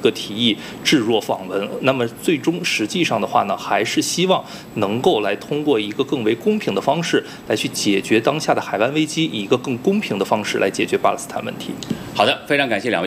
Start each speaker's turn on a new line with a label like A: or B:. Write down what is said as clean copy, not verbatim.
A: 个提议置若罔闻。那么最终实际上的话呢，还是希望能够来通过一个更为公平的方式来去解决当下的海湾危机，以一个更公平的方式来解决巴勒斯坦问题。
B: 好的，非常感谢两位。